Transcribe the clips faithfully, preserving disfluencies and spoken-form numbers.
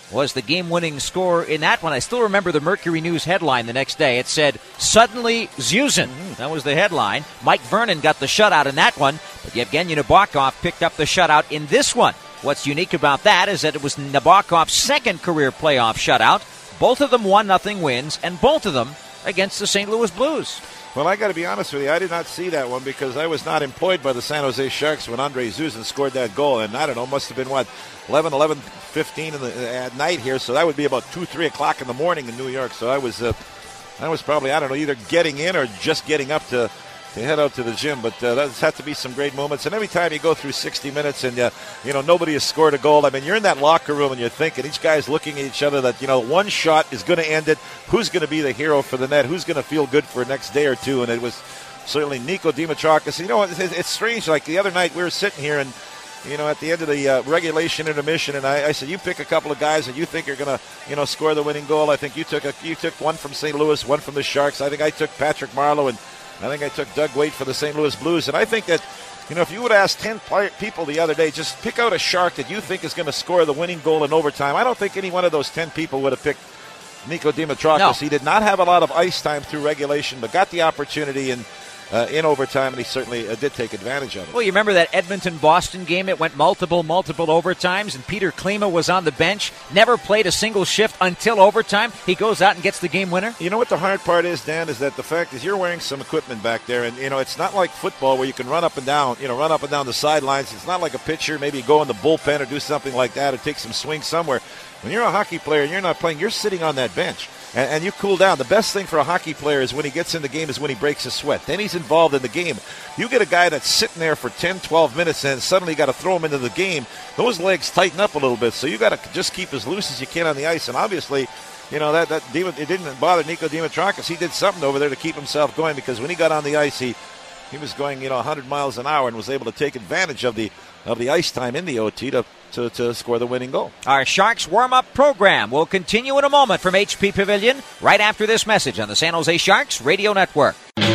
was the game-winning score in that one. I still remember the Mercury News headline the next day. It said, "Suddenly Zuzin." Mm-hmm. That was the headline. Mike Vernon got the shutout in that one, but Yevgeny Nabokov picked up the shutout in this one. What's unique about that is that it was Nabokov's second career playoff shutout. Both of them one nothing wins, and both of them against the Saint Louis Blues. Well, I got to be honest with you, I did not see that one because I was not employed by the San Jose Sharks when Andre Zuzin scored that goal. And I don't know, must have been, what, eleven, eleven fifteen in the, at night here. So that would be about two, three o'clock in the morning in New York. So I was uh, I was probably, I don't know, either getting in or just getting up to, to head out to the gym. But uh, that's had to be some great moments. And every time you go through sixty minutes and, uh, you know, nobody has scored a goal, I mean, you're in that locker room and you're thinking, each guy's looking at each other that, you know, one shot is going to end it. Who's going to be the hero for the net? Who's going to feel good for the next day or two? And it was certainly Nico Dimitrakis. You know, it's, it's strange. Like the other night we were sitting here and, you know, at the end of the uh, regulation intermission, and I, I said, you pick a couple of guys that you think are going to, you know, score the winning goal. I think you took a, you took one from Saint Louis, one from the Sharks. I think I took Patrick Marleau, and I think I took Doug Weight for the Saint Louis Blues. And I think that, you know, if you would ask ten play- people the other day, just pick out a Shark that you think is going to score the winning goal in overtime, I don't think any one of those ten people would have picked Nico Dimitrakis. No. He did not have a lot of ice time through regulation, but got the opportunity in uh, in overtime, and he certainly uh, did take advantage of it. Well, you remember that Edmonton-Boston game? It went multiple, multiple overtimes, and Peter Klima was on the bench, never played a single shift until overtime. He goes out and gets the game winner. You know what the hard part is, Dan, is that the fact is you're wearing some equipment back there, and, you know, it's not like football where you can run up and down, you know, run up and down the sidelines. It's not like a pitcher, maybe go in the bullpen or do something like that or take some swings somewhere. When you're a hockey player and you're not playing, you're sitting on that bench. And, and you cool down. The best thing for a hockey player is when he gets in the game is when he breaks a sweat. Then he's involved in the game. You get a guy that's sitting there for ten, twelve minutes and suddenly you got to throw him into the game. Those legs tighten up a little bit. So you got to just keep as loose as you can on the ice. And obviously, you know, that, that it didn't bother Nico Dimitrakis. He did something over there to keep himself going because when he got on the ice, he he was going, you know, one hundred miles an hour and was able to take advantage of the of the ice time in the O T to, to, to score the winning goal. Our Sharks warm-up program will continue in a moment from H P Pavilion right after this message on the San Jose Sharks Radio Network.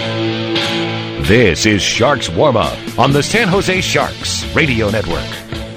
This is Sharks Warm-Up on the San Jose Sharks Radio Network.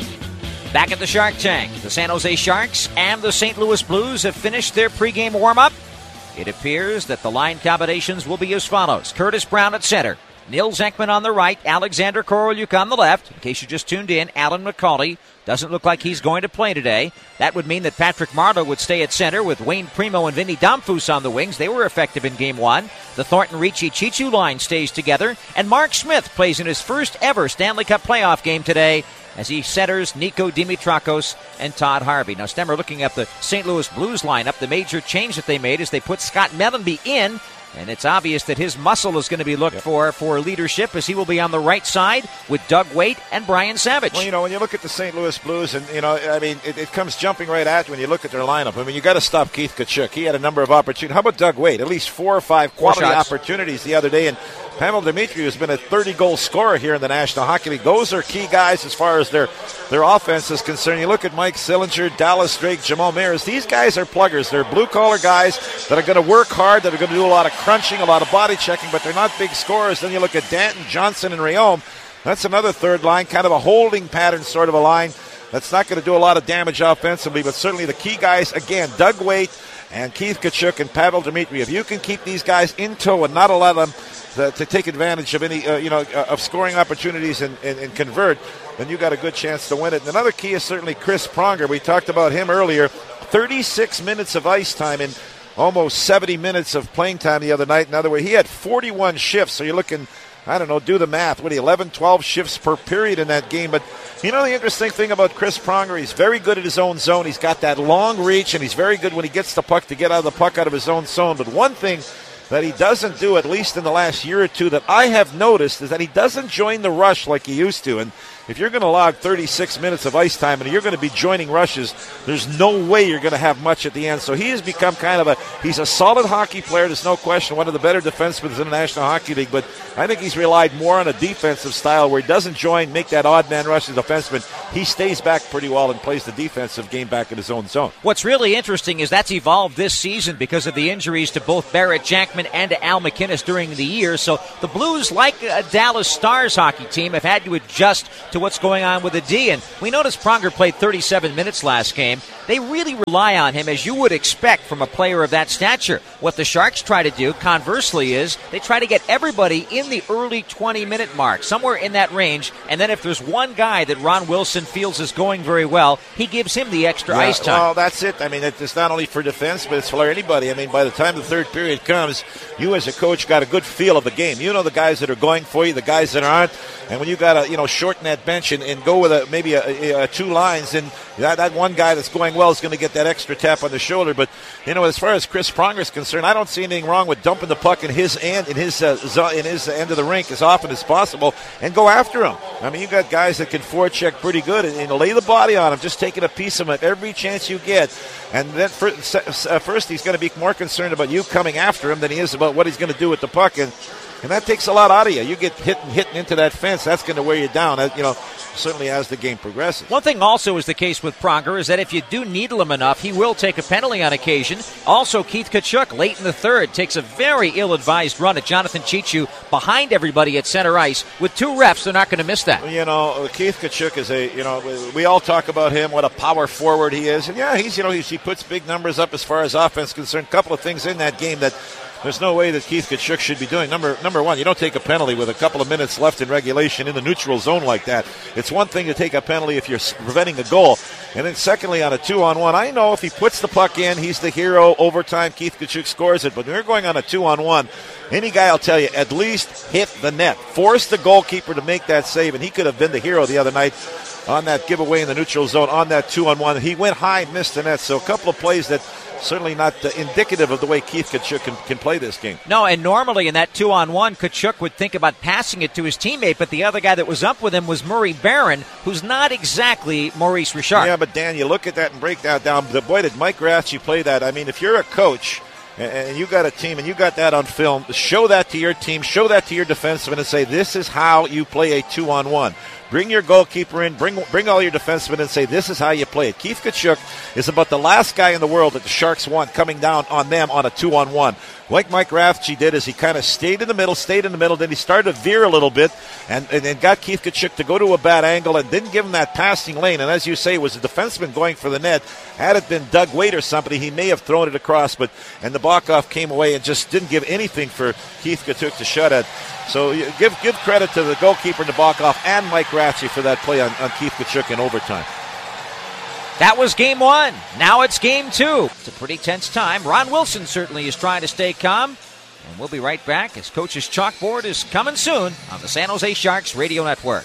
Back at the Shark Tank, the San Jose Sharks and the Saint Louis Blues have finished their pregame warm-up. It appears that the line combinations will be as follows. Curtis Brown at center. Nils Ekman on the right, Alexander Korolyuk on the left. In case you just tuned in, Alan McCauley doesn't look like he's going to play today. That would mean that Patrick Marleau would stay at center with Wayne Primo and Vinny Damphousse on the wings. They were effective in Game one. The Thornton Ricci Chichu line stays together, and Mark Smith plays in his first ever Stanley Cup playoff game today as he centers Nico Dimitrakis and Todd Harvey. Now, Stemmer, looking at the Saint Louis Blues lineup, the major change that they made is they put Scott Mellanby in. And it's obvious that his muscle is going to be looked yep. for for leadership as he will be on the right side with Doug Weight and Brian Savage. Well, you know, when you look at the Saint Louis Blues, and, you know, I mean, it, it comes jumping right at you when you look at their lineup. I mean, you got to stop Keith Tkachuk. He had a number of opportunities. How about Doug Weight? At least four or five quality opportunities the other day. And Pavel Dmitriev has been a thirty-goal scorer here in the National Hockey League. Those are key guys as far as their, their offense is concerned. You look at Mike Sillinger, Dallas Drake, Jamal Mears. These guys are pluggers. They're blue-collar guys that are going to work hard, that are going to do a lot of crunching, a lot of body checking, but they're not big scorers. Then you look at Danton, Johnson, and Riom. That's another third line, kind of a holding pattern sort of a line that's not going to do a lot of damage offensively, but certainly the key guys, again, Doug Weight and Keith Tkachuk and Pavel Dmitriev. If you can keep these guys in tow and not allow them to, to take advantage of any, uh, you know, uh, of scoring opportunities and, and, and convert, then you got a good chance to win it. And another key is certainly Chris Pronger. We talked about him earlier. thirty-six minutes of ice time in almost seventy minutes of playing time the other night. In other words, he had forty-one shifts. So you're looking, I don't know, do the math. What, eleven, twelve shifts per period in that game. But you know the interesting thing about Chris Pronger, he's very good at his own zone. He's got that long reach, and he's very good when he gets the puck to get out of the puck out of his own zone. But one thing that he doesn't do, at least in the last year or two, that I have noticed is that he doesn't join the rush like he used to. And if you're going to log thirty-six minutes of ice time and you're going to be joining rushes, there's no way you're going to have much at the end. So he has become kind of a, he's a solid hockey player. There's no question, one of the better defensemen in the National Hockey League. But I think he's relied more on a defensive style where he doesn't join, make that odd man rush as a defenseman. He stays back pretty well and plays the defensive game back in his own zone. What's really interesting is that's evolved this season because of the injuries to both Barrett Jackman and to Al MacInnis during the year. So the Blues, like a Dallas Stars hockey team, have had to adjust to to what's going on with the D. And we noticed Pronger played thirty-seven minutes last game. They really rely on him, as you would expect from a player of that stature. What the Sharks try to do, conversely, is they try to get everybody in the early twenty-minute mark, somewhere in that range, and then if there's one guy that Ron Wilson feels is going very well, he gives him the extra yeah, ice time. Well, that's it. I mean, it's not only for defense, but it's for anybody. I mean, by the time the third period comes, you as a coach got a good feel of the game. You know the guys that are going for you, the guys that aren't, and when you got to, you know, shorten that bench and, and go with a, maybe a, a, a two lines, and that, that one guy that's going well is going to get that extra tap on the shoulder. But, you know, as far as Chris Pronger is concerned, I don't see anything wrong with dumping the puck in his end, in his uh, in his end of the rink as often as possible and go after him. I mean, you got guys that can forecheck pretty good and, and lay the body on him, just taking a piece of him at every chance you get. And then first, uh, first he's going to be more concerned about you coming after him than he is about what he's going to do with the puck. And And that takes a lot out of you. You get hit and hitting into that fence, that's going to wear you down, you know, certainly as the game progresses. One thing also is the case with Pronger is that if you do needle him enough, he will take a penalty on occasion. Also, Keith Tkachuk, late in the third, takes a very ill-advised run at Jonathan Cheechoo behind everybody at center ice. With two refs, they're not going to miss that. You know, Keith Tkachuk is a, you know, we all talk about him, what a power forward he is. And, yeah, he's, you know, he puts big numbers up as far as offense is concerned. A couple of things in that game that there's no way that Keith Tkachuk should be doing. Number number one, you don't take a penalty with a couple of minutes left in regulation in the neutral zone like that. It's one thing to take a penalty if you're preventing a goal. And then secondly, on a two-on-one, I know if he puts the puck in, he's the hero. Overtime, Keith Tkachuk scores it. But when you're going on a two-on-one, any guy will tell you, at least hit the net. Force the goalkeeper to make that save. And he could have been the hero the other night on that giveaway in the neutral zone, on that two-on-one. He went high and missed the net. So a couple of plays that certainly not uh, indicative of the way Keith Tkachuk can, can play this game. No, and normally in that two-on-one, Tkachuk would think about passing it to his teammate, but the other guy that was up with him was Murray Barron, who's not exactly Maurice Richard. Yeah, but Dan, you look at that and break that down. The boy, did Mike Rathje play that. I mean, if you're a coach and you got a team and you got that on film, show that to your team, show that to your defenseman and say, this is how you play a two-on-one. Bring your goalkeeper in, bring bring all your defensemen and say, this is how you play it. Keith Tkachuk is about the last guy in the world that the Sharks want coming down on them on a two-on-one. Like Mike Rathje did, is he kind of stayed in the middle, stayed in the middle, then he started to veer a little bit and, and, and got Keith Tkachuk to go to a bad angle and didn't give him that passing lane. And as you say, it was a defenseman going for the net. Had it been Doug Weight or somebody, he may have thrown it across, but and the Nabokov came away and just didn't give anything for Keith Tkachuk to shut at. So give give credit to the goalkeeper Nabokov and Mike Rathje for that play on, on Keith Tkachuk in overtime. That was game one. Now it's game two. It's a pretty tense time. Ron Wilson certainly is trying to stay calm. And we'll be right back as Coach's Chalkboard is coming soon on the San Jose Sharks Radio Network.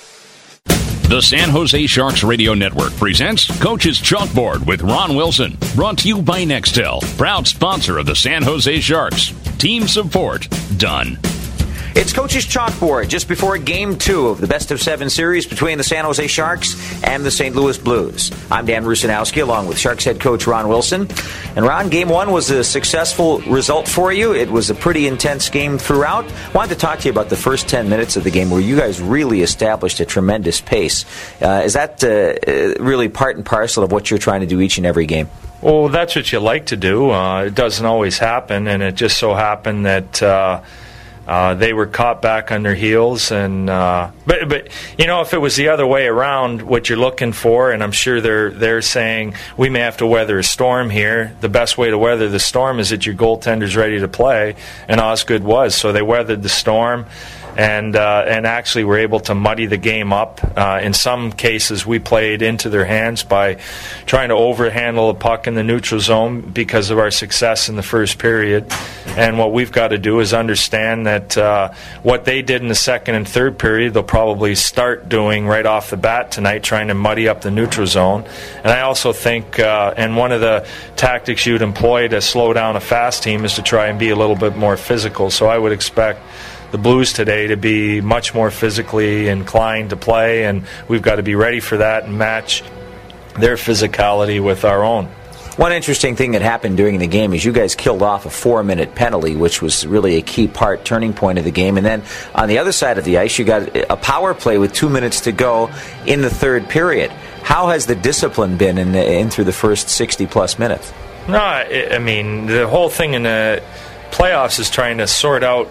The San Jose Sharks Radio Network presents Coach's Chalkboard with Ron Wilson. Brought to you by Nextel, proud sponsor of the San Jose Sharks. Team support done. It's Coach's Chalkboard just before Game two of the Best of Seven series between the San Jose Sharks and the Saint Louis Blues. I'm Dan Rusanowski along with Sharks head coach Ron Wilson. And Ron, Game one was a successful result for you. It was a pretty intense game throughout. I wanted to talk to you about the first ten minutes of the game where you guys really established a tremendous pace. Uh, is that uh, really part and parcel of what you're trying to do each and every game? Well, that's what you like to do. Uh, it doesn't always happen, and it just so happened that Uh, Uh, they were caught back on their heels, and uh, but but you know, if it was the other way around, what you're looking for, and I'm sure they're they're saying we may have to weather a storm here. The best way to weather the storm is that your goaltender's ready to play, and Osgood was. So they weathered the storm, and uh, and actually were able to muddy the game up. Uh, in some cases, we played into their hands by trying to overhandle a puck in the neutral zone because of our success in the first period. And what we've got to do is understand that uh, what they did in the second and third period, they'll probably start doing right off the bat tonight, trying to muddy up the neutral zone. And I also think, uh, and one of the tactics you'd employ to slow down a fast team is to try and be a little bit more physical. So I would expect the Blues today to be much more physically inclined to play, and we've got to be ready for that and match their physicality with our own. One interesting thing that happened during the game is you guys killed off a four-minute penalty, which was really a key part, turning point of the game. And then on the other side of the ice, you got a power play with two minutes to go in the third period. How has the discipline been in, in through the first sixty-plus minutes? No, I, I mean, the whole thing in the playoffs is trying to sort out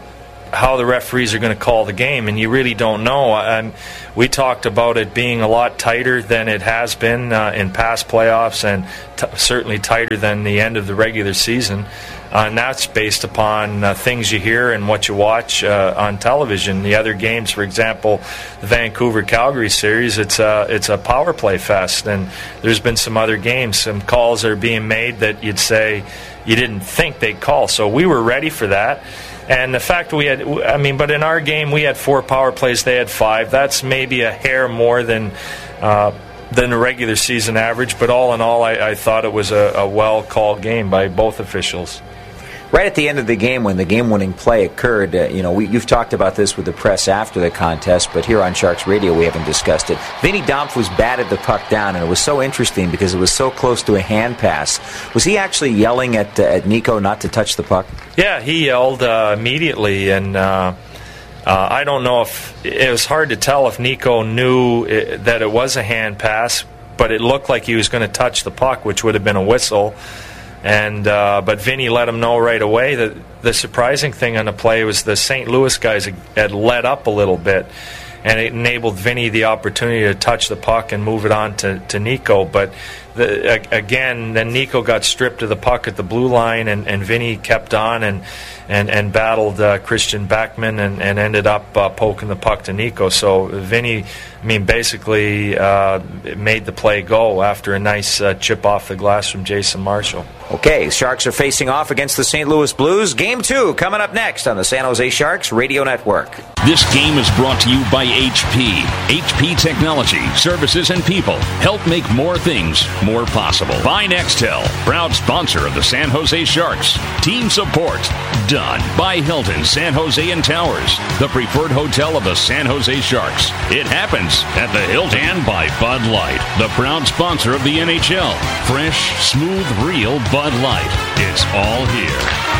how the referees are going to call the game, and you really don't know. And we talked about it being a lot tighter than it has been uh, in past playoffs, and t- certainly tighter than the end of the regular season. Uh, and that's based upon uh, things you hear and what you watch uh, on television. The other games, for example, the Vancouver-Calgary series, it's a, it's a power play fest. And there's been some other games, some calls are being made that you'd say you didn't think they'd call. So we were ready for that. And the fact we had, I mean, but in our game we had four power plays, they had five. That's maybe a hair more than uh, than the regular season average. But all in all, I, I thought it was a, a well-called game by both officials. Right at the end of the game, when the game-winning play occurred, uh, you know, we, you've talked about this with the press after the contest, but here on Sharks Radio we haven't discussed it. Vinny Domfus batted the puck down, and it was so interesting because it was so close to a hand pass. Was he actually yelling at uh, at Nico not to touch the puck? Yeah, he yelled uh, immediately, and uh, uh, I don't know if it was hard to tell if Nico knew it, that it was a hand pass, but it looked like he was going to touch the puck, which would have been a whistle. And uh, but Vinny let him know right away. That the surprising thing on the play was the Saint Louis guys had let up a little bit, and it enabled Vinny the opportunity to touch the puck and move it on to, to Nico. But the, again, then Nico got stripped of the puck at the blue line, and, and Vinny kept on and and, and battled uh, Christian Beckman and, and ended up uh, poking the puck to Nico. So Vinny, I mean, basically uh, made the play go after a nice uh, chip off the glass from Jason Marshall. Okay, Sharks are facing off against the Saint Louis Blues. Game two coming up next on the San Jose Sharks Radio Network. This game is brought to you by H P. H P Technology, services, and people help make more things more possible. By Nextel, proud sponsor of the San Jose Sharks. Team support done by Hilton San Jose and Towers, the preferred hotel of the San Jose Sharks. It happens at the Hilton. And by Bud Light, the proud sponsor of the N H L. Fresh, smooth, real Bud Light. It's all here.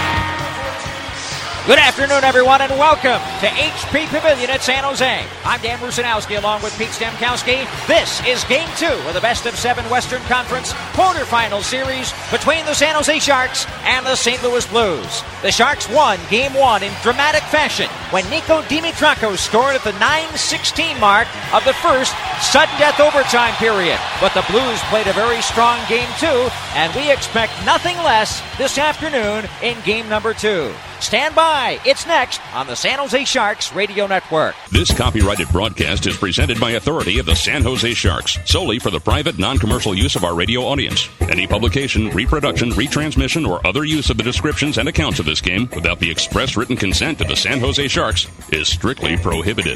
Good afternoon, everyone, and welcome to H P Pavilion at San Jose. I'm Dan Rusanowski along with Pete Stemkowski. This is Game two of the Best of Seven Western Conference quarterfinal series between the San Jose Sharks and the Saint Louis Blues. The Sharks won Game one in dramatic fashion when Nico Dimitrakos scored at the nine sixteen mark of the first sudden death overtime period. But the Blues played a very strong Game two, and we expect nothing less this afternoon in Game number two. Stand by. It's next on the San Jose Sharks Radio Network. This copyrighted broadcast is presented by authority of the San Jose Sharks, solely for the private, non-commercial use of our radio audience. Any publication, reproduction, retransmission, or other use of the descriptions and accounts of this game without the express written consent of the San Jose Sharks is strictly prohibited.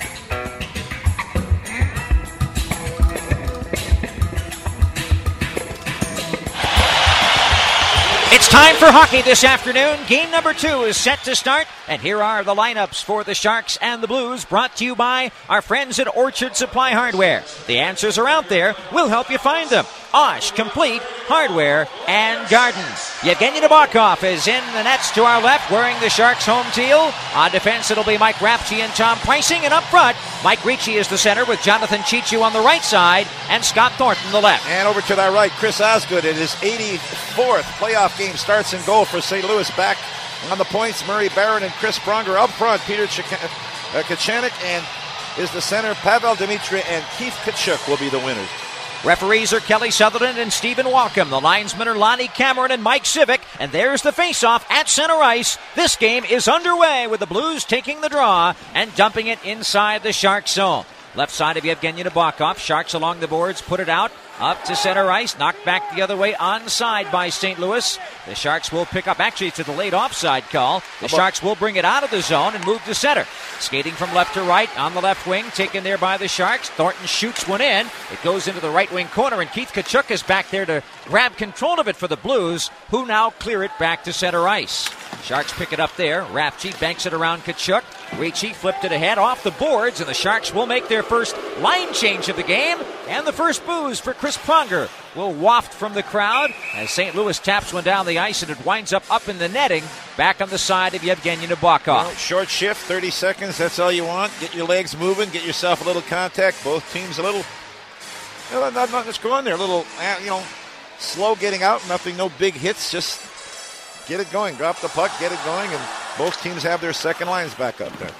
It's time for hockey this afternoon. Game number two is set to start, and here are the lineups for the Sharks and the Blues, brought to you by our friends at Orchard Supply Hardware. The answers are out there. We'll help you find them. Osh Complete Hardware and Garden. Yevgeny Nabokov is in the nets to our left, wearing the Sharks home teal. On defense, it'll be Mike Rapchi and Tom Preissing, and up front, Mike Ricci is the center with Jonathan Chichu on the right side and Scott Thornton the left. And over to that right, Chris Osgood in his eighty-fourth playoff game starts and goal for Saint Louis. Back on the points, Murray Barron and Chris Pronger. Up front, Peter Ch- uh, Kachanik and is the center. Pavel Dimitri and Keith Tkachuk will be the winners. Referees are Kelly Sutherland and Stephen Walcom. The linesmen are Lonnie Cameron and Mike Civic. And there's the face-off at center ice. This game is underway with the Blues taking the draw and dumping it inside the Sharks zone. Left side of Yevgeny Nabokov. Sharks along the boards, put it out. Up to center ice, knocked back the other way, onside by Saint Louis. The Sharks will pick up, actually it's a delayed offside call. The Sharks will bring it out of the zone and move to center. Skating from left to right on the left wing, taken there by the Sharks. Thornton shoots one in. It goes into the right wing corner, and Keith Tkachuk is back there to grab control of it for the Blues, who now clear it back to center ice. Sharks pick it up there. Rapchi banks it around Tkachuk. Ricci flipped it ahead off the boards, and the Sharks will make their first line change of the game. And the first booze for Chris Pronger will waft from the crowd as Saint Louis taps one down the ice, and it winds up up in the netting back on the side of Yevgeny Nabokov. Well, short shift, thirty seconds, that's all you want. Get your legs moving, get yourself a little contact. Both teams a little, you know, not, not just go on there, a little, you know, slow getting out, nothing, no big hits, just get it going. Drop the puck, get it going, and both teams have their second lines back up there.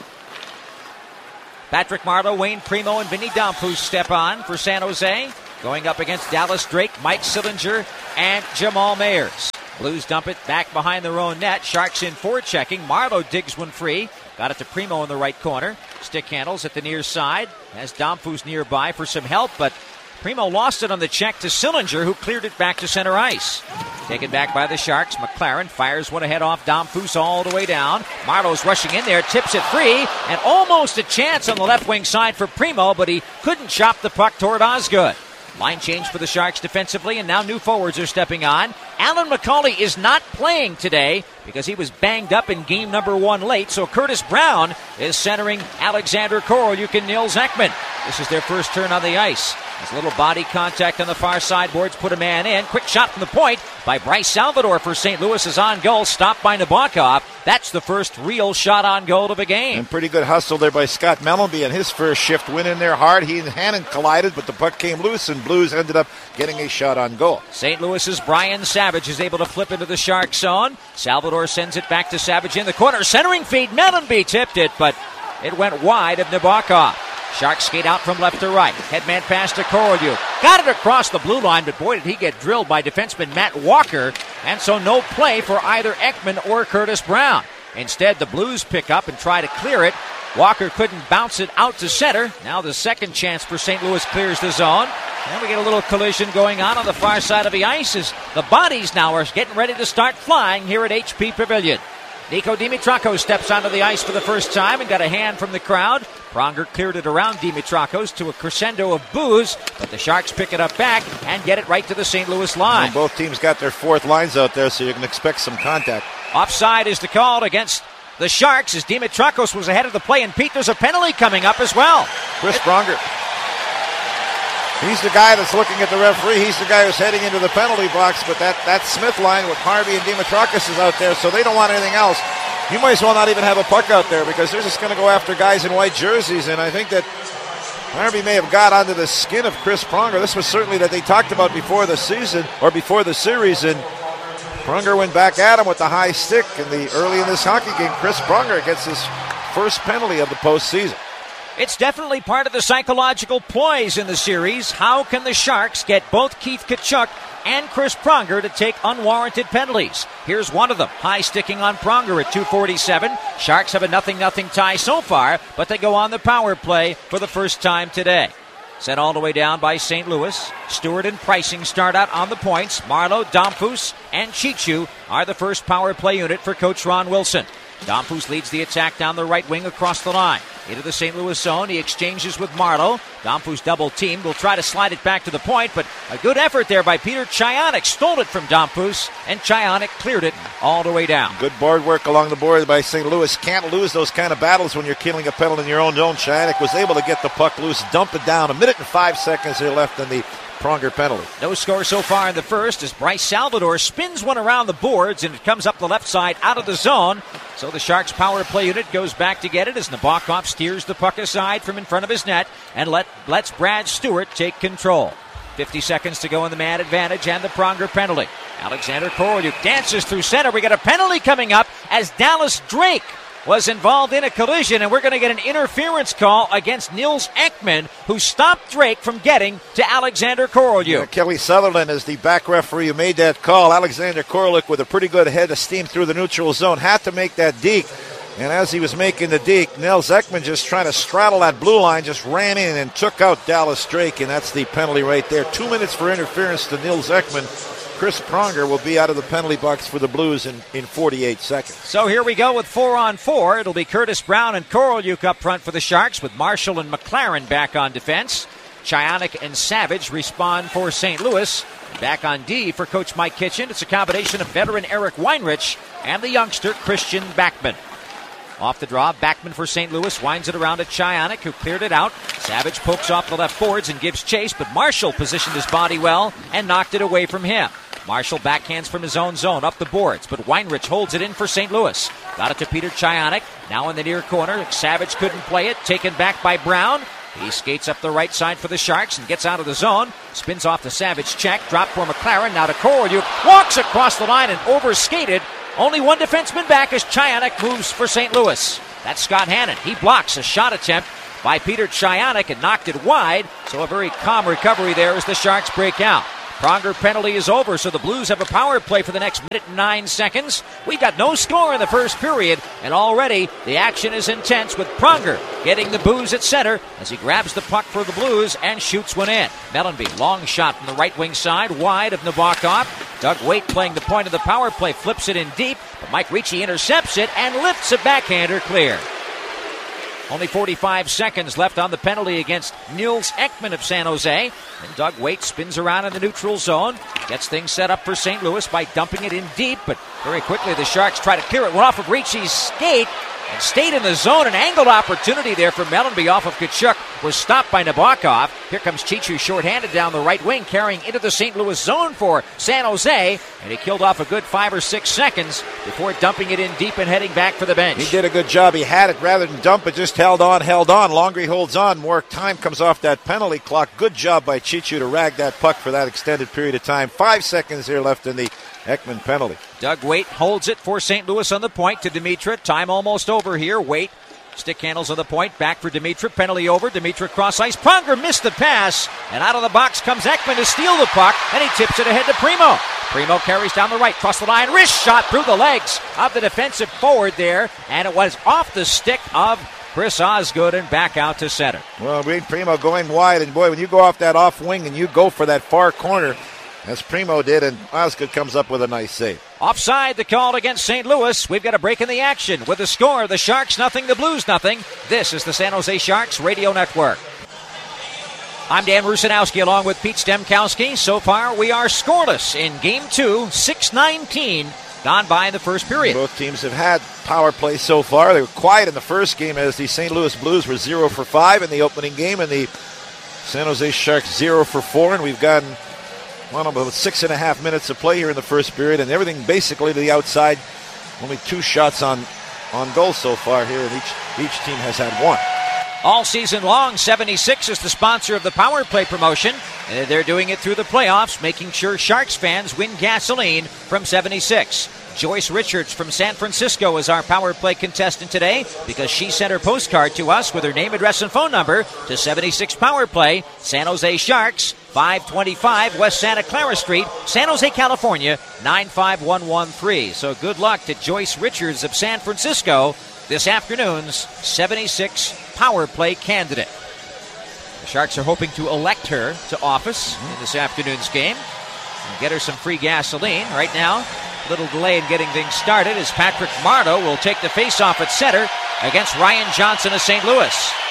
Patrick Marleau, Wayne Primo, and Vinny Damphousse step on for San Jose. Going up against Dallas Drake, Mike Sillinger, and Jamal Mayers. Blues dump it back behind their own net. Sharks in forechecking. Marleau digs one free. Got it to Primo in the right corner. Stick handles at the near side. Has Damphousse nearby for some help, but Primo lost it on the check to Sillinger, who cleared it back to center ice. Taken back by the Sharks. McLaren fires one ahead off Damphousse all the way down. Marlowe's rushing in there, tips it free, and almost a chance on the left wing side for Primo, but he couldn't chop the puck toward Osgood. Line change for the Sharks defensively, and now new forwards are stepping on. Alan McCauley is not playing today because he was banged up in game number one late, so Curtis Brown is centering Alexander Korolyuk and Nils Ekman. This is their first turn on the ice. There's a little body contact on the far side boards, put a man in. Quick shot from the point by Bryce Salvador for Saint Louis is on goal, stopped by Nabokov. That's the first real shot on goal of the game. And pretty good hustle there by Scott Mellenby, and his first shift went in there hard. He and Hannon collided, but the puck came loose, and Blues ended up getting a shot on goal. Saint Louis's Brian Savage is able to flip into the Shark zone. Salvador sends it back to Savage in the corner. Centering feed, Mellenby tipped it, but it went wide of Nabokov. Sharks skate out from left to right. Headman pass to Korolyuk. Got it across the blue line, but boy, did he get drilled by defenseman Matt Walker. And so no play for either Ekman or Curtis Brown. Instead, the Blues pick up and try to clear it. Walker couldn't bounce it out to center. Now the second chance for Saint Louis clears the zone. And we get a little collision going on on the far side of the ice as the bodies now are getting ready to start flying here at H P Pavilion. Nico Dimitrakos steps onto the ice for the first time and got a hand from the crowd. Pronger cleared it around Dimitrakos to a crescendo of boos, but the Sharks pick it up back and get it right to the Saint Louis line. And both teams got their fourth lines out there, so you can expect some contact. Offside is the call against the Sharks as Dimitrakos was ahead of the play, and Pete, there's a penalty coming up as well. Chris Pronger. He's the guy that's looking at the referee. He's the guy who's heading into the penalty box, but that, that Smith line with Harvey and Dimitrakos is out there, so they don't want anything else. You might as well not even have a puck out there because they're just going to go after guys in white jerseys, and I think that Harvey may have got under the skin of Chris Pronger. This was certainly that they talked about before the season, or before the series, and Pronger went back at him with the high stick, and the early in this hockey game, Chris Pronger gets his first penalty of the postseason. It's definitely part of the psychological poise in the series. How can the Sharks get both Keith Tkachuk and Chris Pronger to take unwarranted penalties? Here's one of them. High sticking on Pronger at two forty-seven. Sharks have a nothing nothing tie so far, but they go on the power play for the first time today. Sent all the way down by Saint Louis. Stewart and Pricing start out on the points. Marleau, Damphousse, and Chichu are the first power play unit for Coach Ron Wilson. Damphousse leads the attack down the right wing across the line. Into the Saint Louis zone, he exchanges with Marleau. Damphousse double-teamed, will try to slide it back to the point, but a good effort there by Peter Chayonik. Stole it from Damphousse, and Chayonik cleared it all the way down. Good board work along the board by Saint Louis. Can't lose those kind of battles when you're killing a penalty in your own zone. Chayonik was able to get the puck loose, dump it down. A minute and five seconds here left in the Pronger penalty. No score so far in the first as Bryce Salvador spins one around the boards, and it comes up the left side out of the zone. So the Sharks power play unit goes back to get it as Nabokov steers the puck aside from in front of his net and let, lets Brad Stewart take control. fifty seconds to go in the man advantage and the Pronger penalty. Alexander Korolyuk dances through center. We got a penalty coming up as Dallas Drake was involved in a collision, and we're going to get an interference call against Nils Ekman, who stopped Drake from getting to Alexander Korolyuk. Yeah, Kelly Sutherland is the back referee who made that call. Alexander Korolyuk with a pretty good head of steam through the neutral zone had to make that deke, and as he was making the deke, Nils Ekman just trying to straddle that blue line, just ran in and took out Dallas Drake, and that's the penalty right there. Two minutes for interference to Nils Ekman. Chris Pronger will be out of the penalty box for the Blues in, in forty-eight seconds. So here we go with four on four. It'll be Curtis Brown and Korolyuk up front for the Sharks, with Marshall and McLaren back on defense. Chayonik and Savage respond for Saint Louis. Back on D for Coach Mike Kitchen, it's a combination of veteran Eric Weinrich and the youngster Christian Backman. Off the draw, Backman for Saint Louis winds it around to Chayonik, who cleared it out. Savage pokes off the left boards and gives chase, but Marshall positioned his body well and knocked it away from him. Marshall backhands from his own zone up the boards, but Weinrich holds it in for Saint Louis. Got it to Peter Chayonik, now in the near corner. Savage couldn't play it, taken back by Brown. He skates up the right side for the Sharks and gets out of the zone. Spins off the Savage check, drop for McLaren, now to Korolyuk. Walks across the line and overskated Only one defenseman back as Chianek moves for Saint Louis. That's Scott Hannon. He blocks a shot attempt by Peter Chianek and knocked it wide, so a very calm recovery there as the Sharks break out. Pronger penalty is over, so the Blues have a power play for the next minute and nine seconds. We've got no score in the first period, and already the action is intense with Pronger getting the booze at center as he grabs the puck for the Blues and shoots one in. Mellanby, long shot from the right wing side, wide of Nabokov. Doug Weight playing the point of the power play, flips it in deep, but Mike Ricci intercepts it and lifts a backhander clear. Only forty-five seconds left on the penalty against Nils Ekman of San Jose. And Doug Weight spins around in the neutral zone. Gets things set up for Saint Louis by dumping it in deep. But very quickly the Sharks try to clear it. Went off of Ricci's skate and stayed in the zone. An angled opportunity there for Mellanby off of Tkachuk was stopped by Nabokov. Here comes Chichu shorthanded down the right wing, carrying into the Saint Louis zone for San Jose. And he killed off a good five or six seconds before dumping it in deep and heading back for the bench. He did a good job. He had it rather than dump it, just held on, held on. Longer he holds on, more time comes off that penalty clock. Good job by Chichu to rag that puck for that extended period of time. Five seconds here left in the Ekman penalty. Doug Weight holds it for Saint Louis on the point to Dimitra. Time almost over here. Weight stick handles on the point. Back for Dimitra. Penalty over. Dimitra cross ice. Pronger missed the pass. And out of the box comes Ekman to steal the puck. And he tips it ahead to Primo. Primo carries down the right. Cross the line. Wrist shot through the legs of the defensive forward there. And it was off the stick of Chris Osgood and back out to center. Well, Wade Primo going wide. And boy, when you go off that off wing and you go for that far corner, as Primo did, and Osgood comes up with a nice save. Offside, the call against Saint Louis. We've got a break in the action with the score, the Sharks nothing, the Blues nothing. This is the San Jose Sharks Radio Network. I'm Dan Rusanowski along with Pete Stemkowski. So far, we are scoreless in Game two, six nineteen gone by in the first period. Both teams have had power play so far. They were quiet in the first game as the Saint Louis Blues were zero for five in the opening game, and the San Jose Sharks zero for four, and we've gotten Well, about six and a half minutes of play here in the first period, and everything basically to the outside. Only two shots on, on goal so far here, and each, each team has had one. All season long, seventy-six is the sponsor of the Power Play promotion. And they're doing it through the playoffs, making sure Sharks fans win gasoline from seventy-six. Joyce Richards from San Francisco is our Power Play contestant today because she sent her postcard to us with her name, address, and phone number to seventy-six Power Play, San Jose Sharks, five twenty-five West Santa Clara Street, San Jose, California, nine five one one three. So good luck to Joyce Richards of San Francisco, this afternoon's seventy-six Power Play candidate. The Sharks are hoping to elect her to office in this afternoon's game and get her some free gasoline. Right now, a little delay in getting things started as Patrick Marleau will take the faceoff at center against Ryan Johnson of Saint Louis.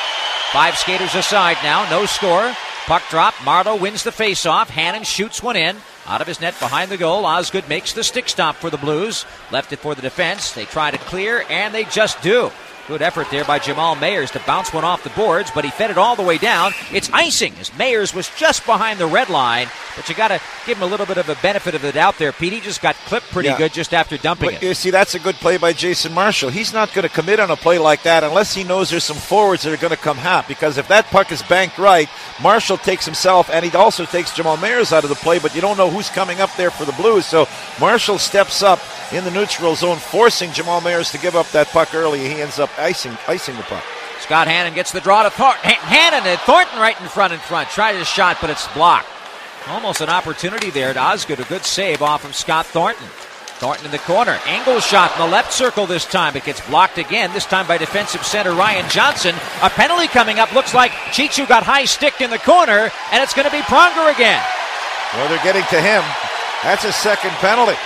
Five skaters aside now, no score. Puck drop, Marleau wins the faceoff. Hannon shoots one in. Out of his net behind the goal, Osgood makes the stick stop for the Blues. Left it for the defense. They try to clear, and they just do. Good effort there by Jamal Mayers to bounce one off the boards, but he fed it all the way down. It's icing as Mayers was just behind the red line, but you got to give him a little bit of a benefit of the doubt there, Pete. He just got clipped pretty yeah. good just after dumping but, it. You see, that's a good play by Jason Marshall. He's not going to commit on a play like that unless he knows there's some forwards that are going to come half, because if that puck is banked right, Marshall takes himself, and he also takes Jamal Mayers out of the play, but you don't know who's coming up there for the Blues, so Marshall steps up in the neutral zone, forcing Jamal Mayers to give up that puck early. He ends up icing icing the puck. Scott Hannon gets the draw to Thornton. Hannon and Thornton right in front in front. Tried his shot, but it's blocked. Almost an opportunity there to Osgood. A good save off of Scott Thornton. Thornton in the corner. Angle shot in the left circle this time. It gets blocked again, this time by defensive center Ryan Johnson. A penalty coming up. Looks like Chichu got high sticked in the corner, and it's going to be Pronger again. Well, they're getting to him. That's his second penalty.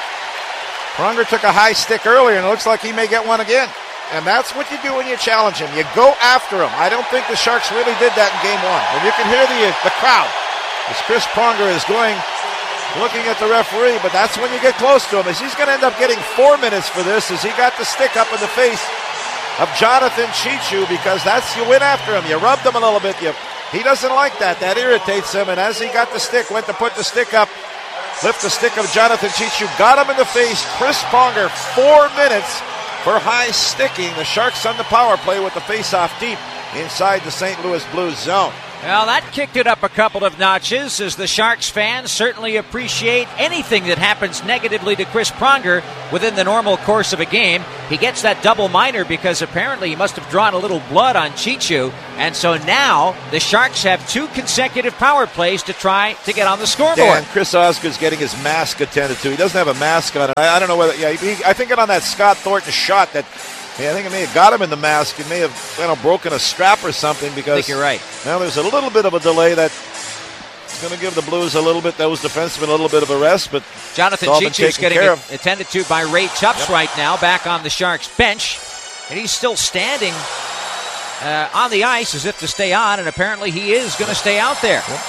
Pronger took a high stick earlier, and it looks like he may get one again. And that's what you do when you challenge him. You go after him. I don't think the Sharks really did that in game one. And you can hear the the crowd as Chris Pronger is going, looking at the referee, but that's when you get close to him, as he's going to end up getting four minutes for this, as he got the stick up in the face of Jonathan Chichu, because that's, you went after him. You rubbed him a little bit. You, he doesn't like that. That irritates him, and as he got the stick, went to put the stick up, lift the stick of Jonathan Chichu, got him in the face. Chris Pronger, four minutes for high sticking. The Sharks on the power play with the face-off deep inside the Saint Louis Blues zone. Well, that kicked it up a couple of notches as the Sharks fans certainly appreciate anything that happens negatively to Chris Pronger within the normal course of a game. He gets that double minor because apparently he must have drawn a little blood on Chichu, and so now the Sharks have two consecutive power plays to try to get on the scoreboard. Dan, Chris Osgood's getting his mask attended to. He doesn't have a mask on. I, I don't know whether. Yeah, he, I think on that Scott Thornton shot that. Yeah, I think it may have got him in the mask. It may have, you know, broken a strap or something because. I think you're right. Now there's a little bit of a delay that's going to give the Blues a little bit, those defensemen a little bit of a rest, but Jonathan Chichu's getting attended to by Ray Tupps yep. right now, back on the Sharks bench, and he's still standing uh, on the ice as if to stay on, and apparently he is going to stay out there. Yep.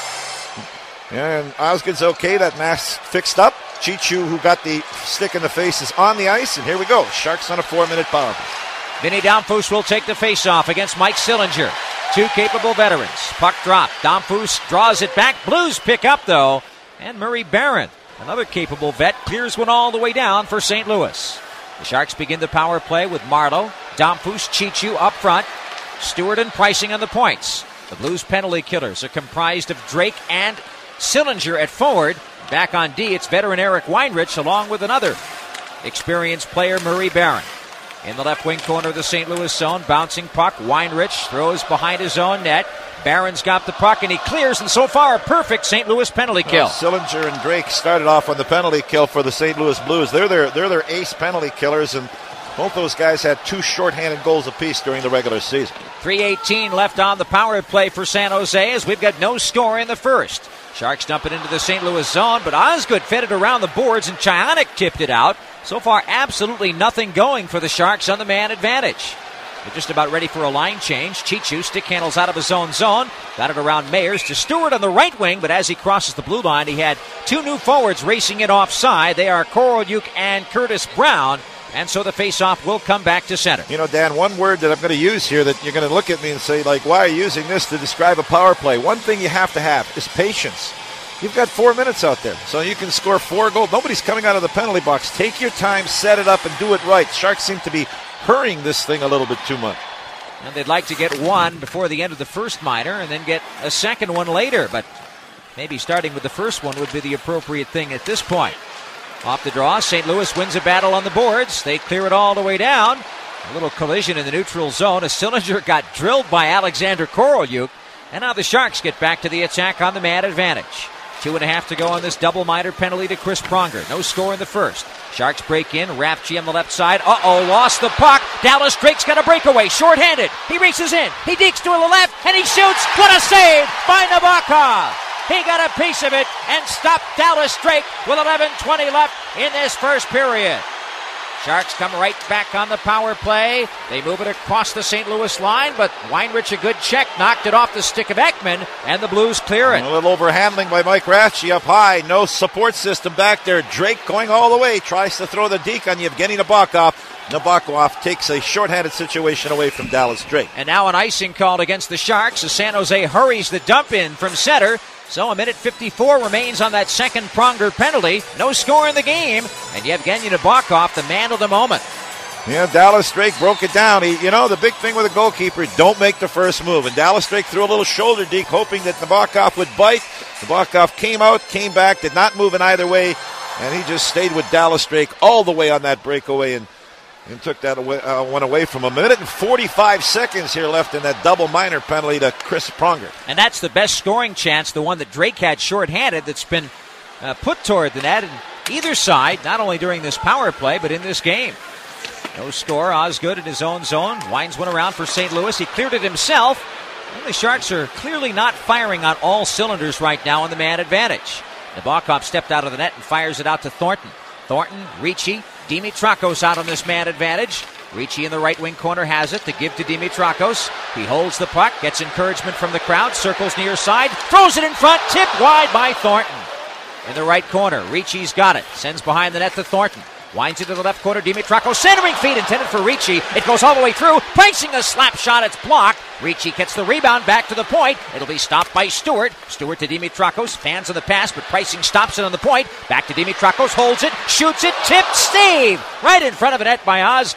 Yeah, and Osgood's okay. That mask fixed up. Chichu, who got the stick in the face, is on the ice, and here we go. Sharks on a four-minute power play. Vinny Damphousse will take the face-off against Mike Sillinger. Two capable veterans. Puck drop. Damphousse draws it back. Blues pick up, though. And Murray Barron, another capable vet, clears one all the way down for Saint Louis. The Sharks begin the power play with Marleau, Damphousse, Chichu up front. Stewart and Pricing on the points. The Blues penalty killers are comprised of Drake and Sillinger at forward. Back on D, it's veteran Eric Weinrich along with another experienced player, Murray Barron. In the left wing corner of the Saint Louis zone, bouncing puck. Weinrich throws behind his own net. Barron's got the puck and he clears, and so far a perfect Saint Louis penalty kill. Well, Sillinger and Drake started off on the penalty kill for the Saint Louis Blues. They're their, they're their ace penalty killers, and both those guys had two shorthanded goals apiece during the regular season. three eighteen left on the power play for San Jose as we've got no score in the first. Sharks dump it into the Saint Louis zone, but Osgood fed it around the boards and Chionic tipped it out. So far, absolutely nothing going for the Sharks on the man advantage. They're just about ready for a line change. Chichu stick handles out of his own zone. Got it around Mayers to Stewart on the right wing, but as he crosses the blue line, he had two new forwards racing it offside. They are Korolyuk and Curtis Brown. And so the faceoff will come back to center. You know, Dan, one word that I'm going to use here that you're going to look at me and say, like, why are you using this to describe a power play? One thing you have to have is patience. You've got four minutes out there, so you can score four goals. Nobody's coming out of the penalty box. Take your time, set it up, and do it right. Sharks seem to be hurrying this thing a little bit too much. And they'd like to get one before the end of the first minor and then get a second one later, but maybe starting with the first one would be the appropriate thing at this point. Off the draw, Saint Louis wins a battle on the boards. They clear it all the way down. A little collision in the neutral zone as Sillinger got drilled by Alexander Korolyuk. And now the Sharks get back to the attack on the man advantage. Two and a half to go on this double minor penalty to Chris Pronger. No score in the first. Sharks break in. Rafchi on the left side. Uh-oh, lost the puck. Dallas Drake's got a breakaway. Short-handed. He races in. He dekes to the left, and he shoots. What a save by Nabokov. He got a piece of it and stopped Dallas Drake with eleven twenty left in this first period. Sharks come right back on the power play. They move it across the Saint Louis line, but Weinrich, a good check, knocked it off the stick of Ekman, and the Blues clear it. A little overhandling by Mike Rafchi up high. No support system back there. Drake going all the way. Tries to throw the deke on Yevgeny Nabokov. Nabokov takes a shorthanded situation away from Dallas Drake. And now an icing called against the Sharks as San Jose hurries the dump in from center. So a minute fifty-four remains on that second Pronger penalty. No score in the game. And Yevgeny Nabokov, the man of the moment. Yeah, Dallas Drake broke it down. He, you know, the big thing with a goalkeeper, don't make the first move. And Dallas Drake threw a little shoulder deke, hoping that Nabokov would bite. Nabokov came out, came back, did not move in either way. And he just stayed with Dallas Drake all the way on that breakaway and And took that away, uh, one away from him. A minute and forty-five seconds here left in that double minor penalty to Chris Pronger. And that's the best scoring chance, the one that Drake had shorthanded, that's been uh, put toward the net. And either side, not only during this power play, but in this game. No score. Osgood in his own zone. Winds one around for Saint Louis. He cleared it himself. And the Sharks are clearly not firing on all cylinders right now in the man advantage. Nabokov stepped out of the net and fires it out to Thornton. Thornton, Ricci, Dimitrakos out on this man advantage. Ricci in the right wing corner has it to give to Dimitrakos. He holds the puck, gets encouragement from the crowd, circles near side, throws it in front, tipped wide by Thornton. In the right corner, Ricci's got it, sends behind the net to Thornton. Winds it to the left corner, Dimitrakos, centering feed intended for Ricci. It goes all the way through, pricing a slap shot, it's blocked. Ricci gets the rebound back to the point. It'll be stopped by Stewart. Stewart to Dimitrakos, fans on the pass, but Pricing stops it on the point. Back to Dimitrakos, holds it, shoots it, tipped, save! Right in front of the net by Osgood.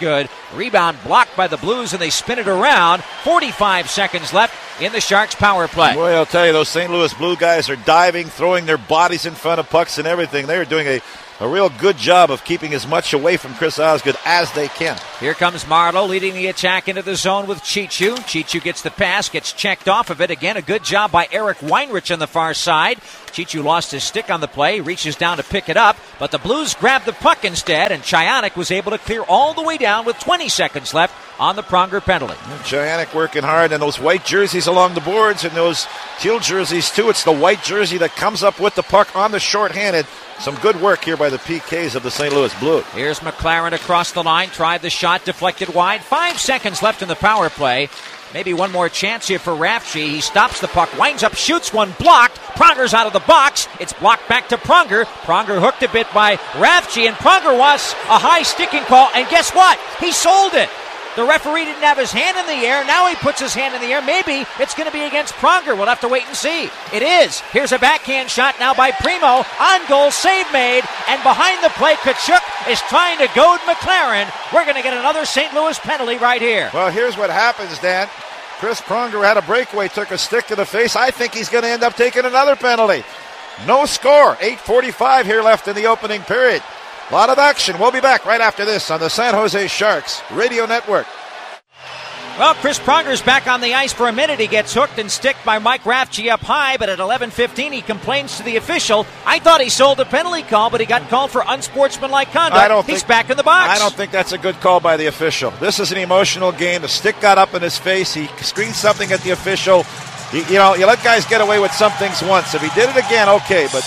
Rebound blocked by the Blues, and they spin it around. forty-five seconds left in the Sharks' power play. Boy, I'll tell you, those Saint Louis Blue guys are diving, throwing their bodies in front of pucks and everything. They are doing a, a real good job of keeping as much away from Chris Osgood as they can. Here comes Marleau leading the attack into the zone with Chichu. Chichu gets the pass, gets checked off of it. Again, a good job by Eric Weinrich on the far side. Chichu lost his stick on the play, reaches down to pick it up, but the Blues grabbed the puck instead, and Chayanik was able to clear all the way down with twenty seconds left on the Pronger penalty. Chayanik working hard, and those white jerseys along the boards and those teal jerseys too. It's the white jersey that comes up with the puck on the shorthanded. Some good work here by the P Ks of the Saint Louis Blues. Here's McLaren across the line, tried the shot, deflected wide. Five seconds left in the power play. Maybe one more chance here for Rafchi. He stops the puck, winds up, shoots one, blocked. Pronger's out of the box. It's blocked back to Pronger. Pronger hooked a bit by Rafchi, and Pronger wants a high sticking call, and guess what? He sold it. The referee didn't have his hand in the air. Now he puts his hand in the air. Maybe it's going to be against Pronger. We'll have to wait and see. It is. Here's a backhand shot now by Primo. On goal, save made. And behind the play, Tkachuk is trying to goad McLaren. We're going to get another Saint Louis penalty right here. Well, here's what happens, Dan. Chris Pronger had a breakaway, took a stick to the face. I think he's going to end up taking another penalty. No score. eight forty-five here left in the opening period. A lot of action. We'll be back right after this on the San Jose Sharks Radio Network. Well, Chris Pronger's back on the ice for a minute. He gets hooked and sticked by Mike Rafchi up high, but at eleven fifteen he complains to the official. I thought he sold a penalty call, but he got called for unsportsmanlike conduct. I don't He's think, back in the box. I don't think that's a good call by the official. This is an emotional game. The stick got up in his face. He screamed something at the official. You, you know, you let guys get away with some things once. If he did it again, okay, but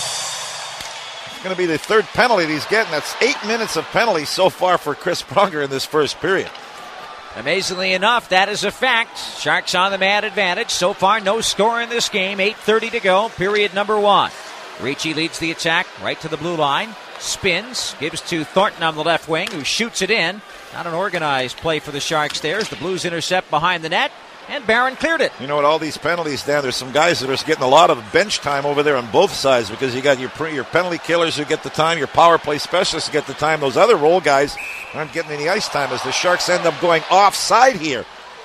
it's going to be the third penalty that he's getting. That's eight minutes of penalties so far for Chris Pronger in this first period. Amazingly enough, that is a fact. Sharks on the man advantage. So far, no score in this game. eight thirty to go, period number one. Ricci leads the attack right to the blue line. Spins, gives to Thornton on the left wing, who shoots it in. Not an organized play for the Sharks there as the Blues intercept behind the net. And Barron cleared it. You know, with all these penalties, Dan, there's some guys that are getting a lot of bench time over there on both sides because you got your your penalty killers who get the time, your power play specialists who get the time. Those other role guys aren't getting any ice time as the Sharks end up going offside here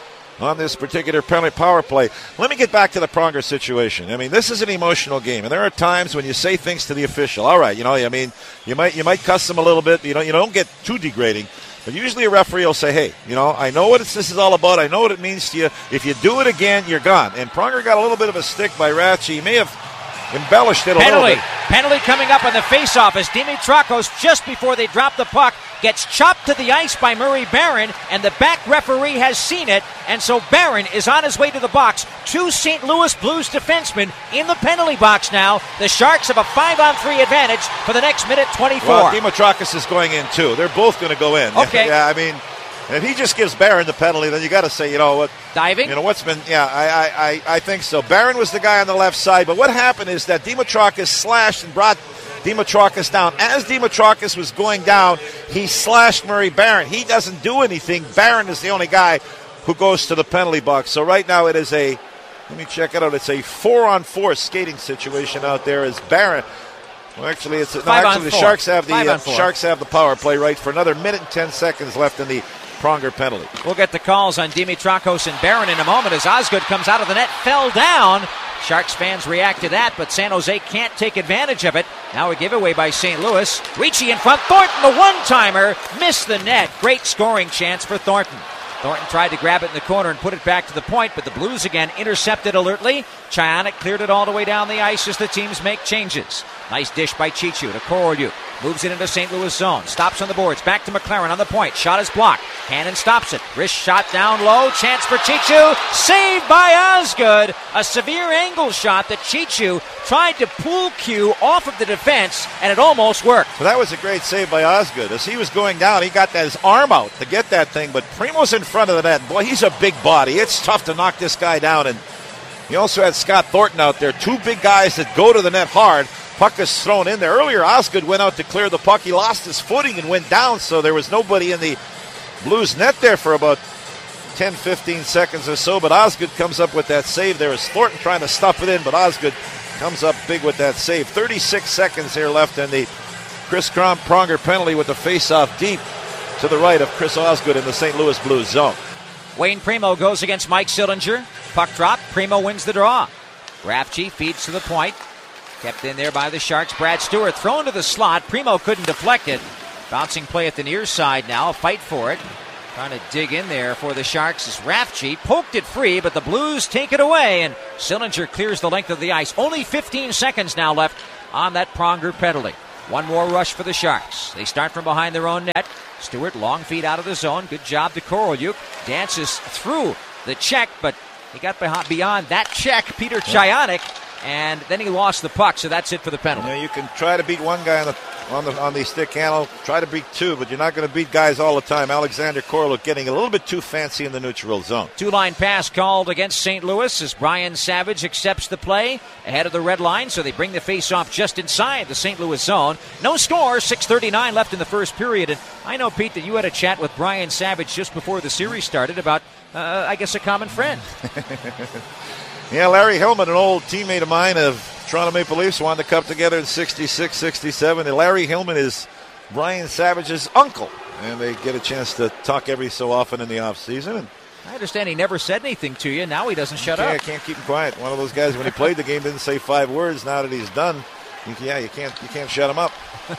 on this particular penalty power play. Let me get back to the Pronger situation. I mean, this is an emotional game, and there are times when you say things to the official. All right, you know, I mean, you might you might cuss them a little bit. You know, you don't get too degrading. But usually a referee will say, hey, you know, I know what it's, this is all about. I know what it means to you. If you do it again, you're gone. And Pronger got a little bit of a stick by Rafchi. He may have embellished it a Penalty. little bit. Penalty coming up on the faceoff as Dimitrakos, just before they drop the puck, gets chopped to the ice by Murray Barron, and the back referee has seen it, and so Barron is on his way to the box. Two Saint Louis Blues defensemen in the penalty box now. The Sharks have a five-on-three advantage for the next minute twenty-four. Well, Dimitrakos is going in, too. They're both going to go in. Okay. Yeah, I mean, if he just gives Barron the penalty, then you got to say, you know what? Diving? You know, what's been, yeah, I, I, I, I think so. Barron was the guy on the left side, but what happened is that Dimitrakos slashed and brought Dimitrakos down. As Dimitrakos was going down, he slashed Murray Barron. He doesn't do anything. Barron is the only guy who goes to the penalty box. So right now it is a, let me check it out, it's a four-on-four skating situation out there as Barron. Well, actually, it's no, actually the Sharks have the uh, Sharks have the power play right for another minute and ten seconds left in the Pronger penalty. We'll get the calls on Dimitrakos and Barron in a moment as Osgood comes out of the net, fell down. Sharks fans react to that, but San Jose can't take advantage of it. Now a giveaway by Saint Louis. Ricci in front. Thornton, the one-timer, missed the net. Great scoring chance for Thornton. Thornton tried to grab it in the corner and put it back to the point, but the Blues again intercepted alertly. Chayanik cleared it all the way down the ice as the teams make changes. Nice dish by Chichu to Korolyuk. Moves it into Saint Louis zone. Stops on the boards. Back to McLaren on the point. Shot is blocked. Hannon stops it. Wrist shot down low. Chance for Chichu. Saved by Osgood. A severe angle shot that Chichu tried to pull Q off of the defense, and it almost worked. So that was a great save by Osgood. As he was going down, he got that, his arm out to get that thing, but Primo's in front of the net. Boy, he's a big body. It's tough to knock this guy down, and he also had Scott Thornton out there. Two big guys that go to the net hard. Puck is thrown in there. Earlier, Osgood went out to clear the puck. He lost his footing and went down, so there was nobody in the Blues net there for about ten, fifteen seconds or so, but Osgood comes up with that save. There is Thornton trying to stuff it in, but Osgood comes up big with that save. thirty-six seconds here left in the Chris Pronger penalty with the face-off deep to the right of Chris Osgood in the Saint Louis Blues zone. Wayne Primo goes against Mike Sillinger. Puck drop. Primo wins the draw. Rafchi feeds to the point. Kept in there by the Sharks. Brad Stewart thrown to the slot. Primo couldn't deflect it. Bouncing play at the near side now. A fight for it. Trying to dig in there for the Sharks is Rafchi. Poked it free, but the Blues take it away, and Sillinger clears the length of the ice. Only fifteen seconds now left on that Pronger penalty. One more rush for the Sharks. They start from behind their own net. Stewart, long feed out of the zone. Good job to Korolyuk. Dances through the check, but he got beyond that check, Peter Chayonik, and then he lost the puck, so that's it for the penalty. You know, you can try to beat one guy on the on the on the stick handle, try to beat two, but you're not going to beat guys all the time. Alexander Korolyuk getting a little bit too fancy in the neutral zone. Two-line pass called against Saint Louis as Brian Savage accepts the play ahead of the red line, so they bring the face-off just inside the Saint Louis zone. No score, six thirty-nine left in the first period, and I know, Pete, that you had a chat with Brian Savage just before the series started about, uh, I guess, a common friend. Yeah, Larry Hillman, an old teammate of mine of Toronto Maple Leafs, won the Cup together in sixty-six sixty-seven. And Larry Hillman is Brian Savage's uncle, and they get a chance to talk every so often in the offseason. And I understand he never said anything to you. Now he doesn't shut yeah, up. I can't keep him quiet. One of those guys, when he played the game, didn't say five words. Now that he's done, you, yeah, you can't you can't shut him up.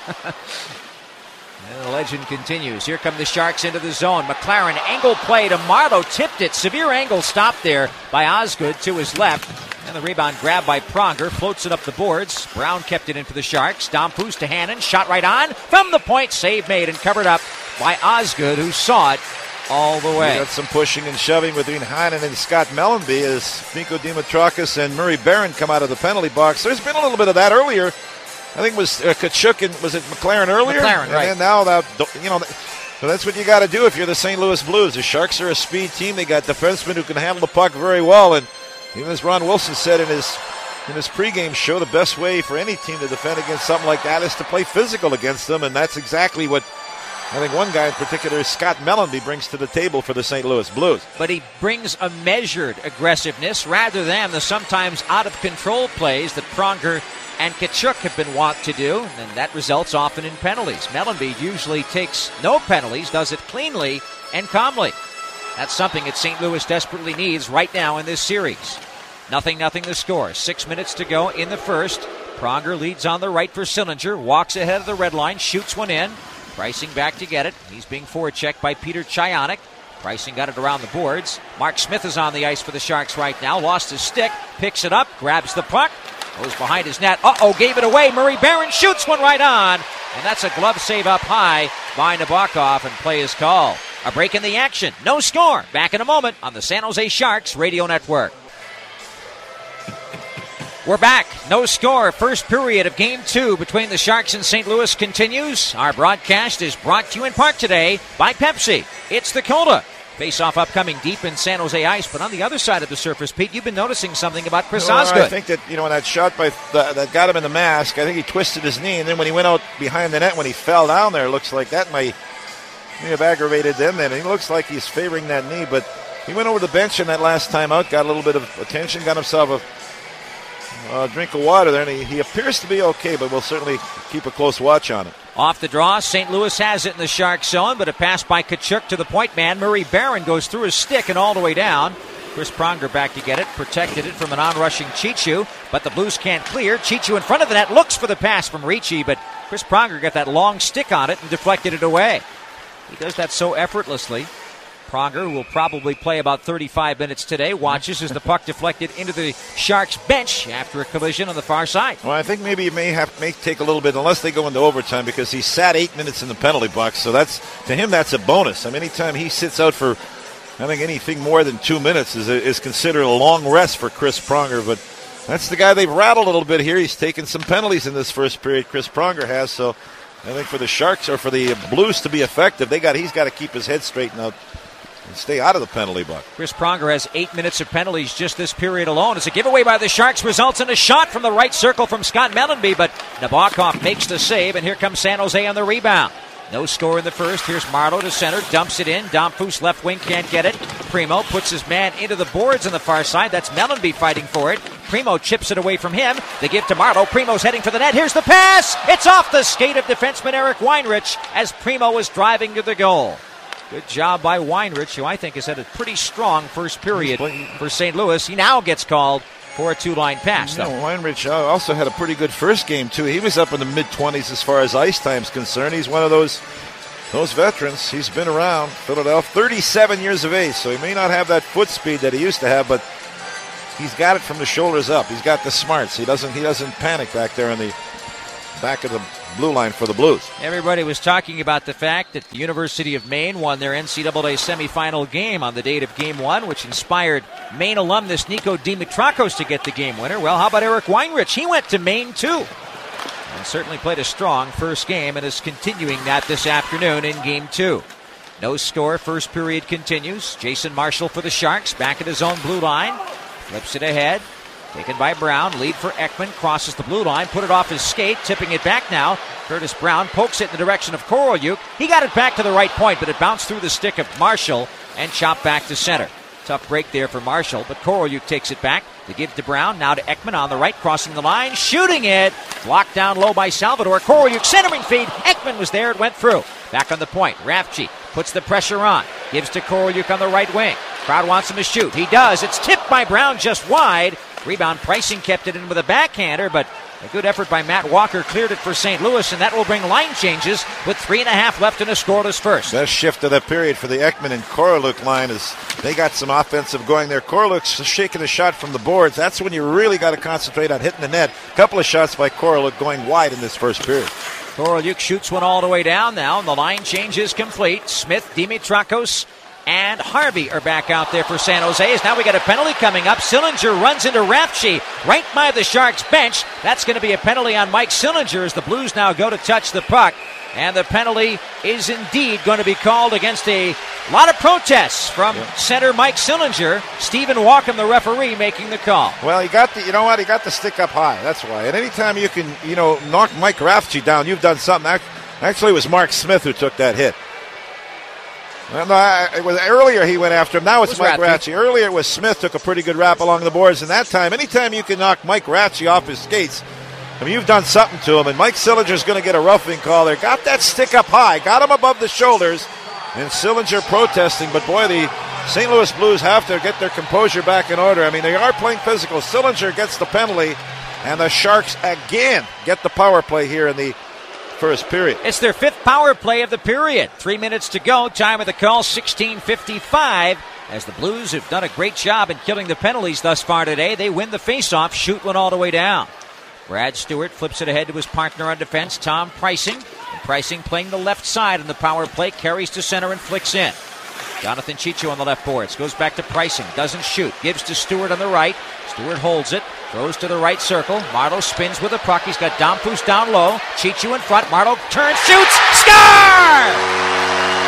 And the legend continues. Here come the Sharks into the zone. McLaren, angle play to Marleau, tipped it. Severe angle stop there by Osgood to his left. And the rebound grabbed by Pronger, floats it up the boards. Brown kept it in for the Sharks. Dompoos to Hannon, shot right on. From the point, save made and covered up by Osgood, who saw it all the way. We got some pushing and shoving between Hannon and Scott Mellanby as Nico Dimitrakis and Murray Barron come out of the penalty box. There's been a little bit of that earlier. I think it was uh, Tkachuk and was it McLaren earlier? McLaren, and right. then now that, you know, so that's what you got to do if you're the Saint Louis Blues. The Sharks are a speed team. They got defensemen who can handle the puck very well, and even as Ron Wilson said in his in his pregame show, the best way for any team to defend against something like that is to play physical against them, and that's exactly what I think one guy in particular, Scott Mellanby, brings to the table for the Saint Louis Blues. But he brings a measured aggressiveness rather than the sometimes out-of-control plays that Pronger and Tkachuk have been wont to do, and that results often in penalties. Mellanby usually takes no penalties, does it cleanly and calmly. That's something that Saint Louis desperately needs right now in this series. Nothing, nothing the score. Six minutes to go in the first. Pronger leads on the right for Sillinger, walks ahead of the red line, shoots one in. Pricing back to get it. He's being forechecked by Peter Chayonik. Pricing got it around the boards. Mark Smith is on the ice for the Sharks right now. Lost his stick, picks it up, grabs the puck, goes behind his net. Uh-oh, gave it away. Murray Barron shoots one right on. And that's a glove save up high by Nabokov, and play is called. A break in the action. No score. Back in a moment on the San Jose Sharks Radio Network. We're back. No score. First period of Game two between the Sharks and Saint Louis continues. Our broadcast is brought to you in part today by Pepsi. It's the Coda. Face-off upcoming deep in San Jose ice, but on the other side of the surface, Pete, you've been noticing something about Chris well, Osgood. I think that, you know, when that shot by the, that got him in the mask, I think he twisted his knee, and then when he went out behind the net, when he fell down there, it looks like that might, may have aggravated them then. He looks like he's favoring that knee, but he went over the bench in that last time out, got a little bit of attention, got himself a Uh, drink of water there, and he, he appears to be okay, but we'll certainly keep a close watch on it. Off the draw, Saint Louis has it in the Shark zone, but a pass by Tkachuk to the point man. Murray Barron goes through his stick and all the way down. Chris Pronger back to get it, protected it from an on-rushing Chichu, but the Blues can't clear. Chichu in front of the net, looks for the pass from Ricci, but Chris Pronger got that long stick on it and deflected it away. He does that so effortlessly. Pronger, who will probably play about thirty-five minutes today, watches as the puck deflected into the Sharks bench after a collision on the far side. Well, I think maybe it may have may take a little bit, unless they go into overtime, because he sat eight minutes in the penalty box. So that's, to him, that's a bonus. I mean, anytime he sits out for, I think anything more than two minutes is is considered a long rest for Chris Pronger. But that's the guy they've rattled a little bit here. He's taken some penalties in this first period. Chris Pronger has. So I think for the Sharks or for the Blues to be effective, they got he's got to keep his head straightened out and stay out of the penalty box. Chris Pronger has eight minutes of penalties just this period alone. It's a giveaway by the Sharks, results in a shot from the right circle from Scott Mellanby, but Nabokov makes the save, and here comes San Jose on the rebound. No score in the first. Here's Marleau to center, dumps it in. Domfus left wing can't get it. Primo puts his man into the boards on the far side. That's Mellanby fighting for it. Primo chips it away from him. They give to Marleau. Primo's heading for the net. Here's the pass. It's off the skate of defenseman Eric Weinrich as Primo was driving to the goal. Good job by Weinrich, who I think has had a pretty strong first period for Saint Louis. He now gets called for a two-line pass, though. You know, Weinrich also had a pretty good first game, too. He was up in the mid-twenties as far as ice time's concerned. He's one of those those veterans. He's been around Philadelphia, thirty-seven years of age, so he may not have that foot speed that he used to have, but he's got it from the shoulders up. He's got the smarts. He doesn't, he doesn't panic back there in the back of the blue line for the Blues. Everybody was talking about the fact that the University of Maine won their N C double A semifinal game on the date of Game one, which inspired Maine alumnus Nico Dimitrakos to get the game winner. Well, how about Eric Weinrich? He went to Maine, too, and certainly played a strong first game and is continuing that this afternoon in Game two. No score. First period continues. Jason Marshall for the Sharks, back at his own blue line. Flips it ahead. Taken by Brown, lead for Ekman, crosses the blue line, put it off his skate, tipping it back now. Curtis Brown pokes it in the direction of Korolyuk. He got it back to the right point, but it bounced through the stick of Marshall and chopped back to center. Tough break there for Marshall, but Korolyuk takes it back. They give to Brown, now to Ekman on the right, crossing the line, shooting it. Blocked down low by Salvador. Korolyuk centering feed. Ekman was there, it went through. Back on the point, Rafchi puts the pressure on, gives to Korolyuk on the right wing. Crowd wants him to shoot. He does. It's tipped by Brown just wide. Rebound Pricing kept it in with a backhander, but a good effort by Matt Walker cleared it for Saint Louis, and that will bring line changes with three and a half left in a scoreless first. Best shift of the period for the Ekman and Korolyuk line is they got some offensive going there. Koroluk's shaking a shot from the boards. That's when you really got to concentrate on hitting the net. A couple of shots by Korolyuk going wide in this first period. Korolyuk shoots one all the way down now, and the line change is complete. Smith, Dimitrakos, and Harvey are back out there for San Jose. Now we got a penalty coming up. Sillinger runs into Rafchi right by the Sharks bench. That's going to be a penalty on Mike Sillinger as the Blues now go to touch the puck. And the penalty is indeed going to be called against a lot of protests from yeah. center Mike Sillinger. Stephen Walkham, the referee, making the call. Well, he got the, you know what, he got the stick up high. That's why. And anytime you can, you know, knock Mike Rafchi down, you've done something. Actually, it was Mark Smith who took that hit. Well, no, I, it was earlier he went after him. Now it's it Mike Rafchi. Earlier it was Smith took a pretty good rap along the boards, and that time, anytime you can knock Mike Rafchi off his skates, I mean, you've done something to him, and Mike Sillinger's going to get a roughing call there. Got that stick up high, got him above the shoulders, and Sillinger protesting, but boy, the Saint Louis Blues have to get their composure back in order. I mean, they are playing physical. Sillinger gets the penalty, and the Sharks again get the power play here in the first period. It's their fifth power play of the period. Three minutes to go. Time of the call, sixteen fifty-five. As the Blues have done a great job in killing the penalties thus far today, they win the faceoff, shoot one all the way down. Brad Stewart flips it ahead to his partner on defense, Tom Pricing. And Pricing playing the left side on the power play, carries to center and flicks in. Jonathan Chicho on the left boards, goes back to Pricing, doesn't shoot, gives to Stewart on the right. Stewart holds it, throws to the right circle. Marleau spins with the puck. He's got Domfus down low. Chicho in front. Marleau turns, shoots, score!